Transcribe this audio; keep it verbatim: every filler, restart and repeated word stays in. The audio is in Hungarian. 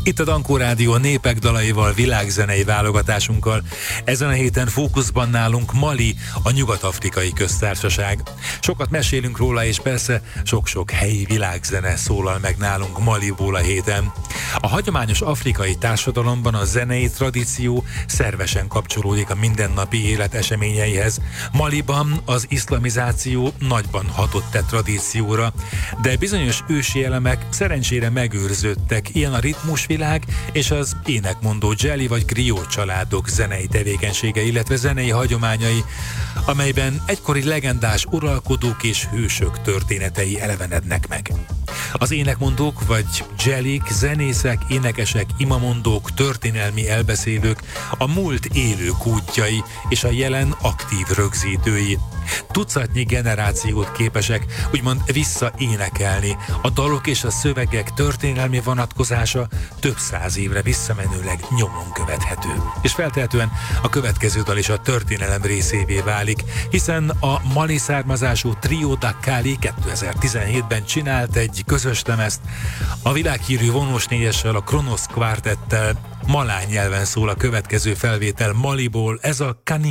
Itt a Dankó Rádió a népek dalaival, világzenei válogatásunkkal. Ezen a héten fókuszban nálunk Mali, a Nyugat-Afrikai Köztársaság. Sokat mesélünk róla, és persze sok-sok helyi világzene szólal meg nálunk Maliból a héten. A hagyományos afrikai társadalomban a zenei tradíció szervesen kapcsolódik a mindennapi élet eseményeihez. Maliban az iszlamizáció nagyban hatott e tradícióra, de bizonyos ősi elemek szerencsére megőrződtek, ilyen a ritmusvilág és az énekmondó dzseli vagy griot családok zenei tevékenysége, illetve zenei hagyományai, amelyben egykori legendás uralkodók és hősök történetei elevenednek meg. Az énekmondók vagy dzselik, zenészek, énekesek, imamondók, történelmi elbeszélők, a múlt élő kútjai és a jelen aktív rögzítői. Tucatnyi generációt képesek úgymond visszaénekelni. A dalok és a szövegek történelmi vonatkozása több száz évre visszamenőleg nyomon követhető. És feltehetően a következő dal is a történelem részévé válik, hiszen a mali származású Trio da Cali kétezer-tizenhétben csinált egy közös lemezt. A világhírű vonós négyessel, a Kronos Quartettel malány nyelven szól a következő felvétel Maliból, ez a Kani